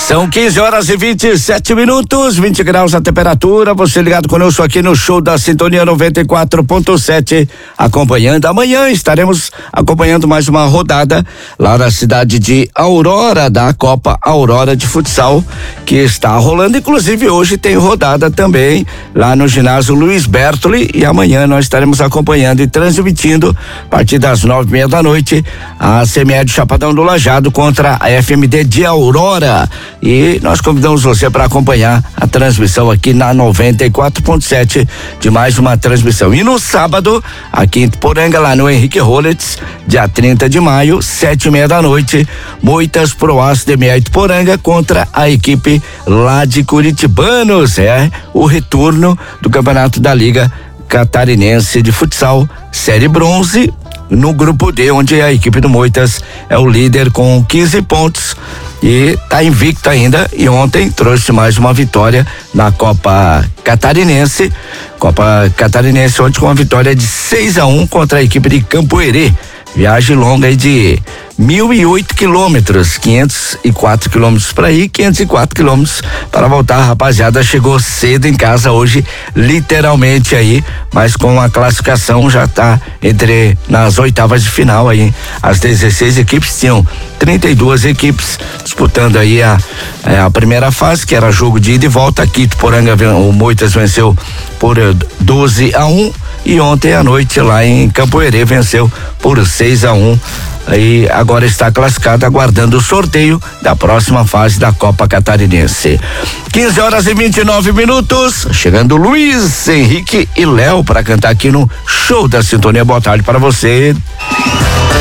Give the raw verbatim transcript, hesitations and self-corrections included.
São quinze horas e vinte e sete minutos, vinte graus a temperatura. Você ligado conosco aqui no show da Sintonia noventa e quatro ponto sete, acompanhando. Amanhã estaremos acompanhando mais uma rodada lá na cidade de Aurora, da Copa Aurora de Futsal, que está rolando. Inclusive hoje tem rodada também lá no ginásio Luiz Bertoli, e amanhã nós estaremos acompanhando e transmitindo a partir das nove e meia da noite a C M E de Chapadão do Lajeado contra a F M D de Aurora. E nós convidamos você para acompanhar a transmissão aqui na noventa e quatro ponto sete de mais uma transmissão. E no sábado, aqui em Poranga, lá no Henrique Rollets, dia trinta de maio, sete e meia da noite, Moitas Proaço de Meia Poranga contra a equipe lá de Curitibanos. É o retorno do Campeonato da Liga Catarinense de Futsal, Série Bronze, no grupo D, onde a equipe do Moitas é o líder com quinze pontos e tá invicto ainda, e ontem trouxe mais uma vitória na Copa Catarinense, Copa Catarinense ontem com uma vitória de seis a um contra a equipe de Campo Herê. Viagem longa aí de mil e oito quilômetros, quinhentos e quatro quilômetros para ir, quinhentos e quatro quilômetros para voltar. A rapaziada chegou cedo em casa hoje, literalmente aí, mas com a classificação já tá entre nas oitavas de final aí. As dezesseis equipes tinham trinta e duas equipes disputando aí a, a primeira fase, que era jogo de ida e volta. Aqui Poranga, o Moitas venceu por doze a um, e ontem à noite lá em Campo Herê venceu por seis a um. Aí agora está classificado, aguardando o sorteio da próxima fase da Copa Catarinense. quinze horas e vinte e nove minutos, chegando Luiz Henrique e Léo para cantar aqui no show da Sintonia. Boa tarde para você.